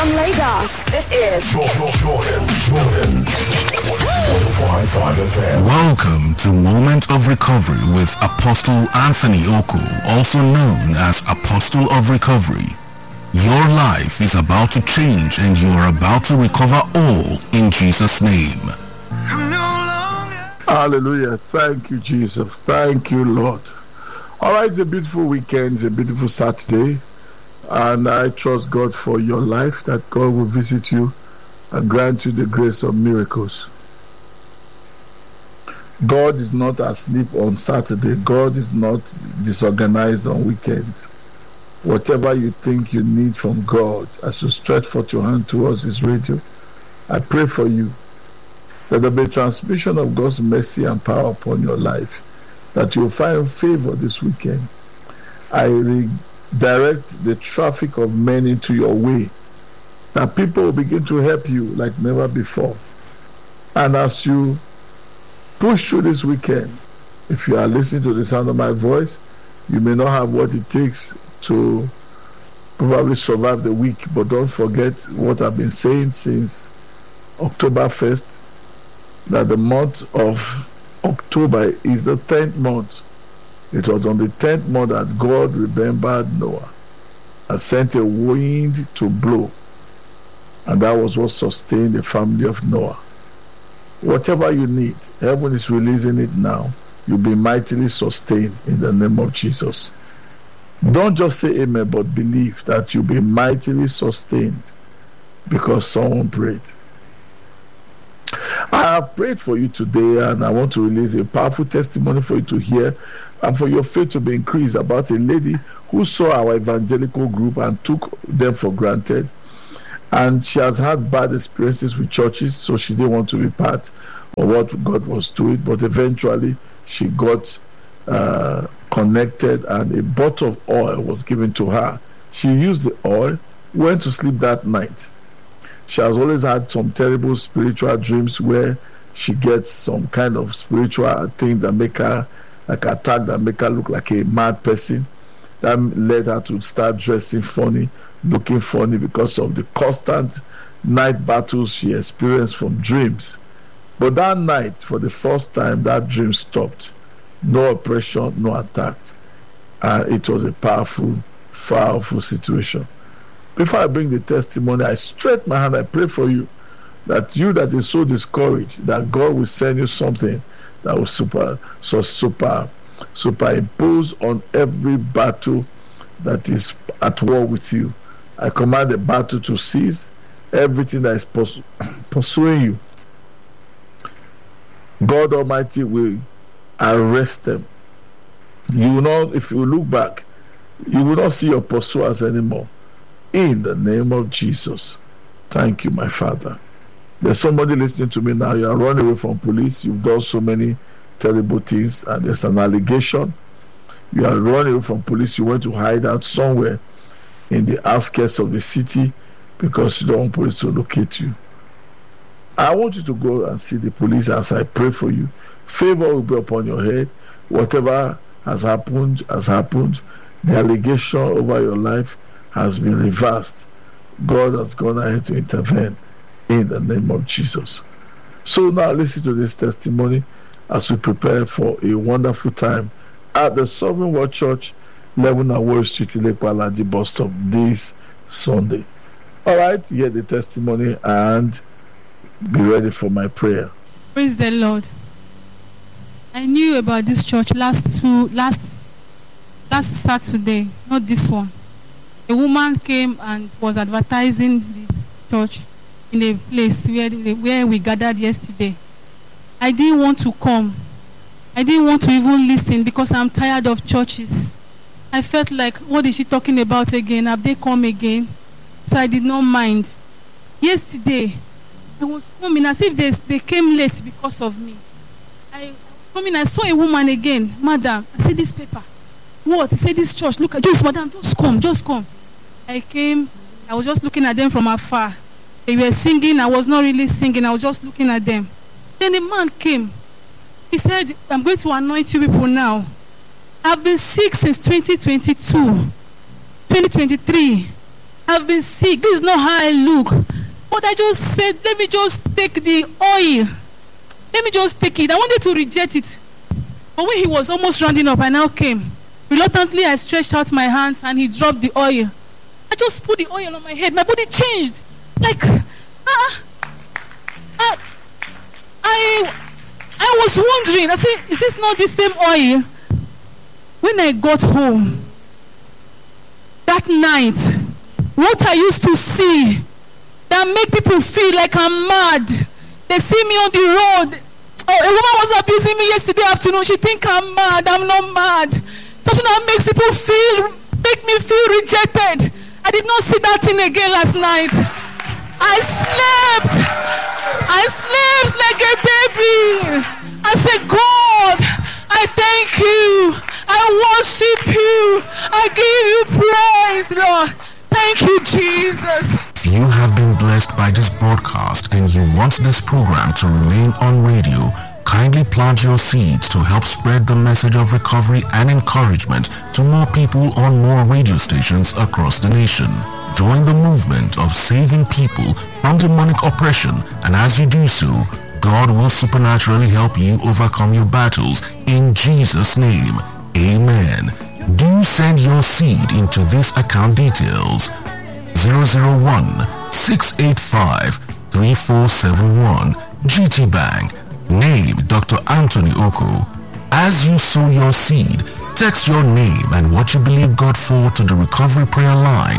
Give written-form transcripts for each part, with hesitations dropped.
From Lagos, this is Jordan 105.5 FM. Welcome to Moment of Recovery with Apostle Anthony Oku, also known as Apostle of Recovery. Your life is about to change and you are about to recover all in Jesus' name. Hallelujah. Thank you, Jesus. Thank you, Lord. All right, it's a beautiful weekend. It's a beautiful Saturday. And I trust God for your life, that God will visit you and grant you the grace of miracles. God is not asleep on Saturday. God is not disorganized on weekends. Whatever you think you need from God, as you stretch forth your hand towards His radio, I pray for you that there be a transmission of God's mercy and power upon your life, that you'll find favor this weekend. I redirect the traffic of men into your way, that people will begin to help you like never before. And as you push through this weekend, if you are listening to the sound of my voice, you may not have what it takes to probably survive the week, but don't forget what I've been saying since October 1st, that the month of October is the 10th month. It was on the 10th month that God remembered Noah and sent a wind to blow, and that was what sustained the family of Noah. Whatever you need, heaven is releasing it now. You'll be mightily sustained in the name of Jesus. Don't just say amen, but believe that you'll be mightily sustained because someone prayed. I have prayed for you today, and I want to release a powerful testimony for you to hear and for your faith to be increased about a lady who saw our evangelical group and took them for granted. And she has had bad experiences with churches, so she didn't want to be part of what God was doing. But eventually, she got connected, and a bottle of oil was given to her. She used the oil, went to sleep that night. She has always had some terrible spiritual dreams where she gets some kind of spiritual thing that make her like attack, that make her look like a mad person. That led her to start dressing funny, looking funny, because of the constant night battles she experienced from dreams. But that night, for the first time, that dream stopped. No oppression, no attack. And it was a powerful situation. Before I bring the testimony, I stretch my hand, I pray for you, that is so discouraged, that God will send you something that will superimpose on every battle that is at war with you. I command the battle to cease, everything that is pursuing you. God Almighty will arrest them. You will not, if you look back, you will not see your pursuers anymore. In the name of Jesus. Thank you, my Father. There's somebody listening to me now. You are running away from police. You've done so many terrible things, and there's an allegation. You are running away from police. You went to hide out somewhere in the outskirts of the city because you don't want police to locate you. I want you to go and see the police as I pray for you. Favor will be upon your head. Whatever has happened has happened. The allegation over your life has been reversed. God has gone ahead to intervene in the name of Jesus. So now listen to this testimony as we prepare for a wonderful time at the Sovereign World Church, 11 Awori Street, Ilekwa bus stop this Sunday. All right, hear the testimony and be ready for my prayer. Praise the Lord. I knew about this church last Saturday, not this one. A woman came and was advertising the church in a place where we gathered yesterday. I didn't want to come. I didn't want to even listen because I'm tired of churches. I felt like, what is she talking about again? Have they come again? So I did not mind. Yesterday, I was coming as if they came late because of me. I saw a woman again. Madam, I said, this paper. What? He said, this church. Look at just, madam, just come. I came. I was just looking at them from afar. They were singing. I was not really singing. I was just looking at them. Then a man came. He said, I'm going to anoint you people now. I've been sick since 2023. I've been sick. This is not how I look. But I just said, let me just take the oil. Let me just take it. I wanted to reject it. But when he was almost rounding up, I now came. Reluctantly, I stretched out my hands and he dropped the oil. I just put the oil on my head. My body changed. Like, I was wondering. I said, is this not the same oil? When I got home, that night, what I used to see that make people feel like I'm mad. They see me on the road. Oh, a woman was abusing me yesterday afternoon. She think I'm mad. I'm not mad. Something that makes people make me feel rejected. I did not see that thing again last night. I slept like a baby. I said, God, I thank you. I worship you. I give you praise, Lord. Thank you, Jesus. If you have been blessed by this broadcast and you want this program to remain on radio, kindly plant your seeds to help spread the message of recovery and encouragement to more people on more radio stations across the nation. Join the movement of saving people from demonic oppression, and as you do so, God will supernaturally help you overcome your battles in Jesus' name. Amen. Do send your seed into this account details: 001-685-3471, GT Bank, name Dr. Anthony Oko. As you sow your seed, text your name and what you believe God for to the recovery prayer line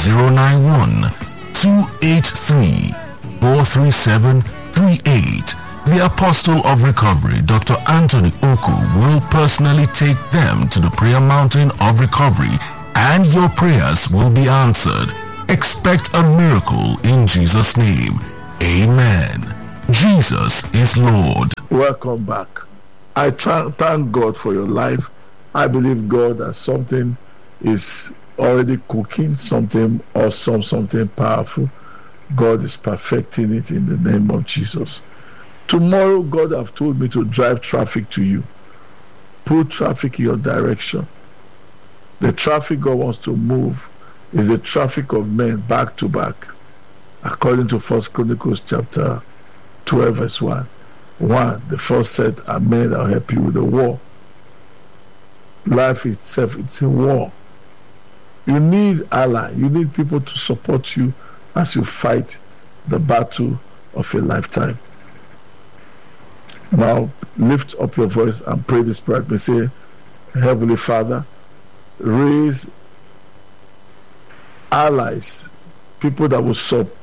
091-283-43738. The Apostle of Recovery, Dr. Anthony Oko, will personally take them to the prayer mountain of recovery, and your prayers will be answered. Expect a miracle in Jesus' name. Amen. Jesus is Lord. Welcome back. I thank God for your life. I believe God that something is already cooking, something awesome, something powerful. God is perfecting it in the name of Jesus. Tomorrow, God have told me to drive traffic to you. Put traffic in your direction. The traffic God wants to move is a traffic of men back to back. According to 1 Chronicles chapter 12 verse 1. The first set are men that will help you with the war. Life itself, it's a war. You need ally. You need people to support you as you fight the battle of a lifetime. Now, lift up your voice and pray this prayer. We say, Heavenly Father, raise allies, people that will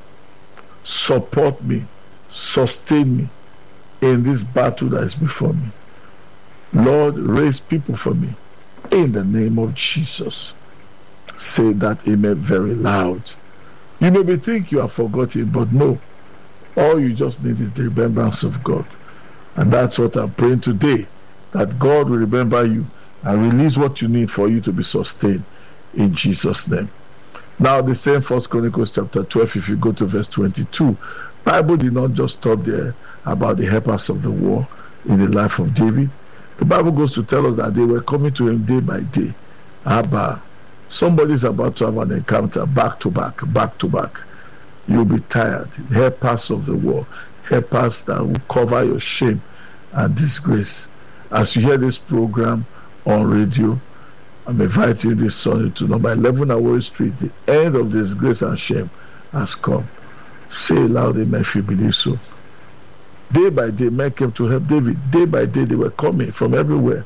support me, sustain me in this battle that is before me. Lord, raise people for me in the name of Jesus. Say that amen very loud. You may be think you are forgotten, but no. All you just need is the remembrance of God. And that's what I'm praying today, that God will remember you and release what you need for you to be sustained in Jesus' name. Now, the same 1 Chronicles chapter 12, if you go to verse 22, Bible did not just stop there about the helpers of the war in the life of David. The Bible goes to tell us that they were coming to him day by day. Abba, somebody's about to have an encounter back to back. You'll be tired. Helpers of the war. Helpers that will cover your shame and disgrace. As you hear this program on radio, I'm inviting you this Sunday to number 11 Awori Street. The end of disgrace and shame has come. Say loud amen if you believe so. Day by day, men came to help David. Day by day, they were coming from everywhere.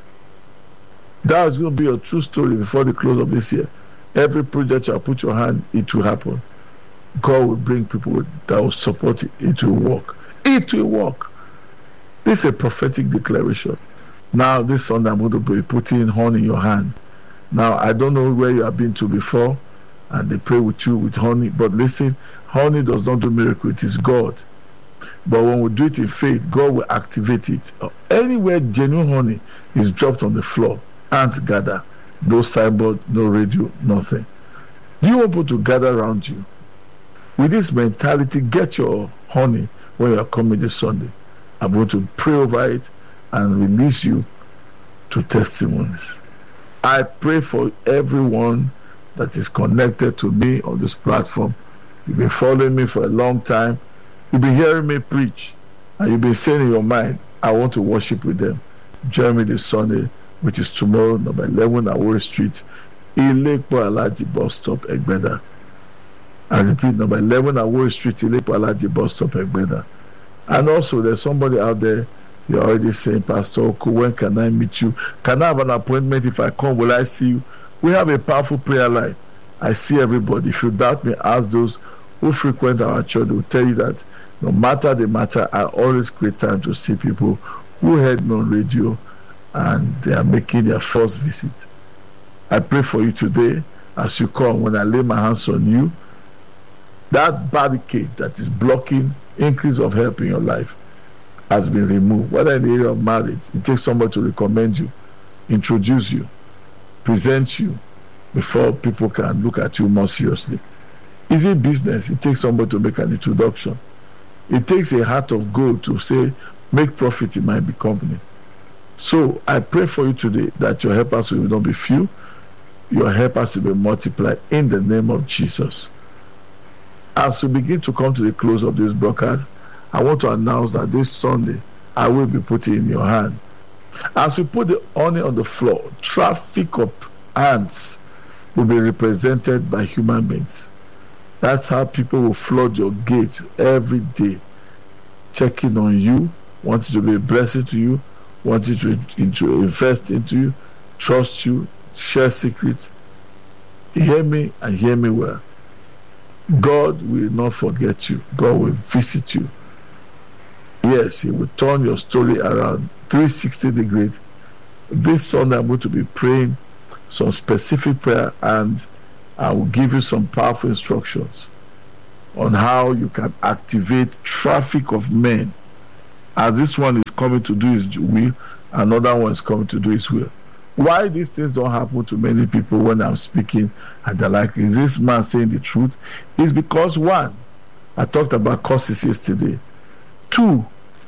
That is going to be a true story before the close of this year. Every project you put your hand, it will happen. God will bring people that will support it. It will work. It will work. This is a prophetic declaration. Now, this Sunday, I'm going to be putting honey in your hand. Now, I don't know where you have been to before, and they pray with you with honey. But listen, honey does not do miracle. It is God. But when we do it in faith, God will activate it. Anywhere genuine honey is dropped on the floor, ants gather. No signboard, no radio, nothing. You want people to gather around you. With this mentality, get your honey when you are coming this Sunday. I'm going to pray over it and release you to testimonies. I pray for everyone that is connected to me on this platform. You've been following me for a long time. You've been hearing me preach, and you've been saying in your mind, I want to worship with them. Join me this Sunday, which is tomorrow, number 11 Awori Street, Ilepo Alaji Bus Stop, Egbeda. I repeat, number 11 Awori Street, Ilepo Alaji Bus Stop, Egbeda. And also, there's somebody out there, you're already saying, Pastor Oku, when can I meet you? Can I have an appointment? If I come, will I see you? We have a powerful prayer line. I see everybody. If you doubt me, ask those who frequent our church. They will tell you that no matter the matter, I always create time to see people who heard me on radio and they are making their first visit. I pray for you today as you come. When I lay my hands on you, that barricade that is blocking increase of help in your life has been removed. Whether in the area of marriage, it takes somebody to recommend you, introduce you, present you before people can look at you more seriously. Is it business? It takes somebody to make an introduction. It takes a heart of gold to say, make profit in my company. So I pray for you today that your helpers will not be few, your helpers will be multiplied in the name of Jesus. As we begin to come to the close of this broadcast, I want to announce that this Sunday I will be putting in your hand. As we put the honey on the floor, traffic of ants will be represented by human beings. That's how people will flood your gates every day, checking on you, wanting to be a blessing to you, wanting to invest into you, trust you, share secrets. Hear me and hear me well. God will not forget you. God will visit you. Yes, He will turn your story around 360 degrees. This Sunday I'm going to be praying some specific prayer, and I will give you some powerful instructions on how you can activate traffic of men. As this one is coming to do His will, another one is coming to do His will. Why these things don't happen to many people when I'm speaking and they're like, is this man saying the truth? It's because, one, I talked about causes yesterday. Two,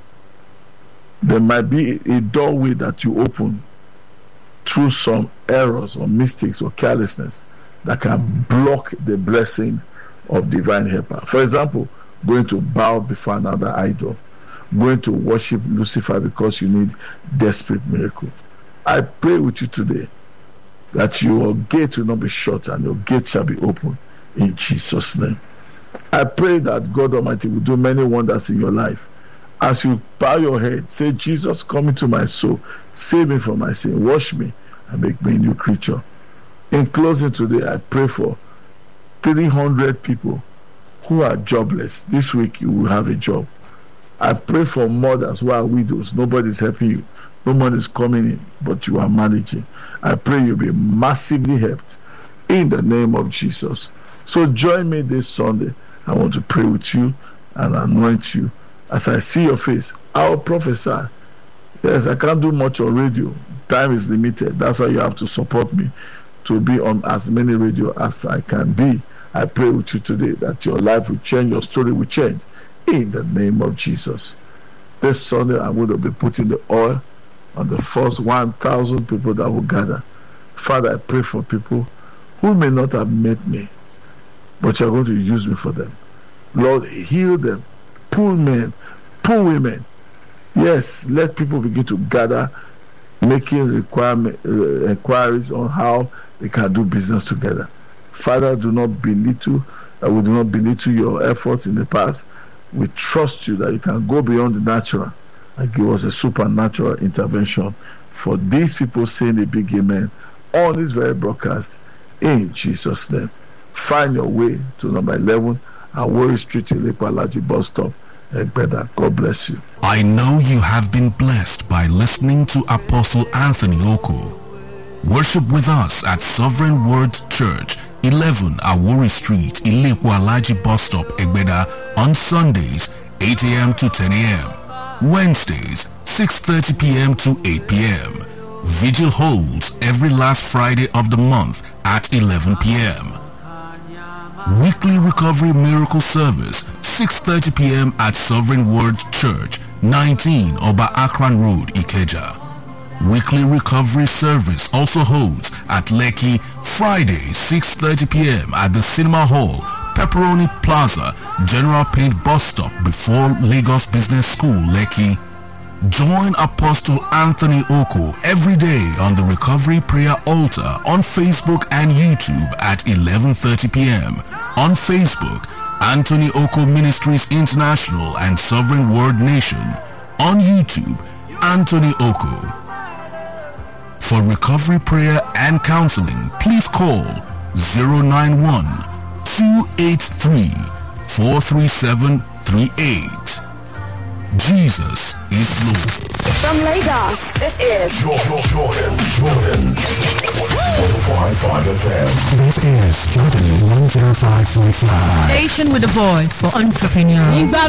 there might be a doorway that you open through some errors or mistakes or carelessness that can block the blessing of divine helper. For example, going to bow before another idol, going to worship Lucifer because you need desperate miracle. I pray with you today that your gate will not be shut and your gate shall be open in Jesus' name. I pray that God Almighty will do many wonders in your life. As you bow your head, say, Jesus, come into my soul, save me from my sin, wash me and make me a new creature. In closing today, I pray for 300 people who are jobless. This week you will have a job. I pray for mothers who are widows. Nobody's helping you. No money is coming in, but you are managing. I pray you'll be massively helped in the name of Jesus. So join me this Sunday. I want to pray with you and anoint you. As I see your face, I will prophesy. Yes, I can't do much on radio. Time is limited. That's why you have to support me to be on as many radio as I can be. I pray with you today that your life will change, your story will change in the name of Jesus. This Sunday, I'm going to be putting the oil on the first 1,000 people that will gather. Father, I pray for people who may not have met me, but you're going to use me for them. Lord, heal them. Pull men, pull women. Yes, let people begin to gather, making inquiries on how they can do business together. Father, do not belittle, we do not belittle your efforts in the past. We trust you that you can go beyond the natural and give us a supernatural intervention for these people saying a big amen on this very broadcast in Jesus' name. Find your way to number 11 Awori Street, Ilepo Alaji Bus Stop, Egbeda. God bless you. I know you have been blessed by listening to Apostle Anthony Oko. Worship with us at Sovereign Word Church, 11 Awori Street, Ilepo Alaji Bus Stop, Egbeda, on Sundays, 8 a.m. to 10 a.m. Wednesdays, 6:30 p.m. to 8 p.m. Vigil holds every last Friday of the month at 11 p.m. Weekly Recovery Miracle Service, 6:30 p.m. at Sovereign Word Church, 19 Oba Akran Road, Ikeja. Weekly Recovery Service also holds at Lekki Friday, 6:30 p.m. at the Cinema Hall, Pepperoni Plaza, General Paint Bus Stop before Lagos Business School, Lekki. Join Apostle Anthony Oko every day on the Recovery Prayer Altar on Facebook and YouTube at 11:30 p.m. On Facebook, Anthony Oko Ministries International and Sovereign Word Nation. On YouTube, Anthony Oko. For recovery prayer and counseling, please call 091-283-43738. Jesus is Lord. From Lagos, this is Jordan 105.5 FM. This is Jordan 105.5. Station with a voice for entrepreneurs.